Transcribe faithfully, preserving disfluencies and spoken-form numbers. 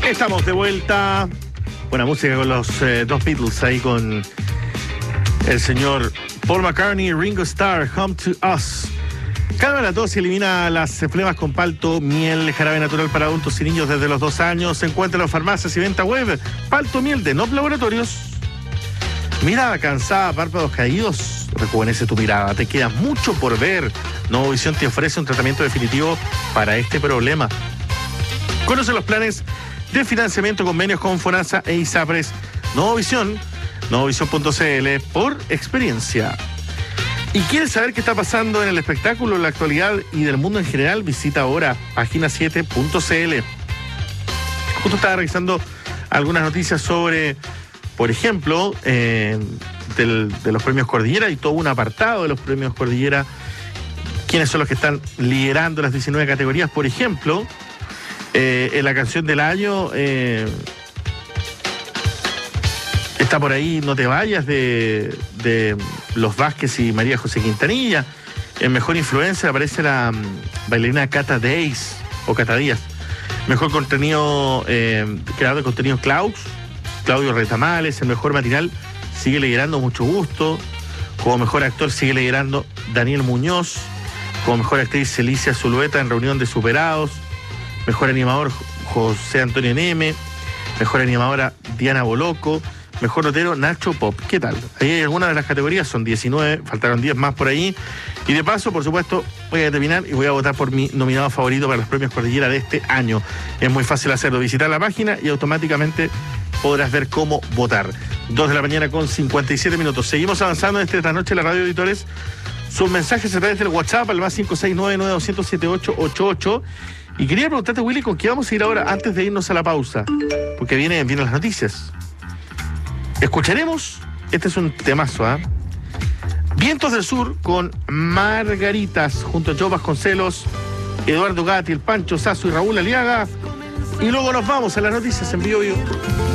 Estamos de vuelta. Buena música con los eh, dos Beatles ahí con el señor Paul McCartney y Ringo Starr, Home to Us. Calma la tos y elimina las flemas con palto, miel, jarabe natural para adultos y niños desde los dos años. Se encuentra en las farmacias y venta web. Palto miel de Nop Laboratorios. Mirada cansada, párpados caídos. Rejuvenece tu mirada. Te queda mucho por ver. Nuevo Visión te ofrece un tratamiento definitivo para este problema. Conoce los planes de financiamiento, convenios con FONASA e ISAPRES. Nuevo Visión, nuevovisión punto c l, por experiencia. ¿Y quieres saber qué está pasando en el espectáculo, en la actualidad y del mundo en general? Visita ahora página siete punto c l. Justo estaba revisando algunas noticias sobre, por ejemplo, eh, del, de los premios Cordillera, y todo un apartado de los premios Cordillera. ¿Quiénes son los que están liderando las diecinueve categorías? Por ejemplo, eh, en la canción del año eh, está por ahí No te vayas de, de Los Vázquez y María José Quintanilla. En Mejor Influencer aparece la um, bailarina Cata Days o Cata Díaz. Mejor contenido, eh, creador de contenido Klaus, Claudio Retamales. El mejor matinal sigue liderando Mucho Gusto. Como mejor actor sigue liderando Daniel Muñoz. Como mejor actriz Celicia Zulueta en Reunión de Superados. Mejor animador José Antonio Neme. Mejor animadora Diana Boloco. Mejor notero Nacho Pop. ¿Qué tal? Ahí hay algunas de las categorías, son diecinueve, faltaron diez más por ahí. Y de paso, por supuesto, voy a terminar y voy a votar por mi nominado favorito para los premios Cordillera de este año. Es muy fácil hacerlo, visitar la página y automáticamente podrás ver cómo votar. dos de la mañana con cincuenta y siete minutos. Seguimos avanzando en esta noche en la radio, auditores. Sus mensajes a través del WhatsApp al más cinco seis nueve nueve dos cero siete ocho ocho ocho. Y quería preguntarte, Willy, ¿con qué vamos a ir ahora antes de irnos a la pausa? Porque vienen, vienen las noticias. Escucharemos, este es un temazo, ¿ah? ¿eh? Vientos del Sur con Margaritas, junto a Joe Vasconcelos, Eduardo Gatti, el Pancho Sasso y Raúl Aliaga. Y luego nos vamos a las noticias en vivo.